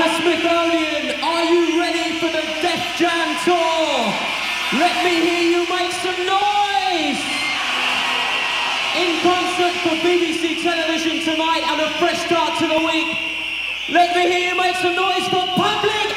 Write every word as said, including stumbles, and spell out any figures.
the Smithsonian, are you ready for the Def Jam Tour? Let me hear you make some noise! In concert for B B C television tonight and a fresh start to the week, let me hear you make some noise for Public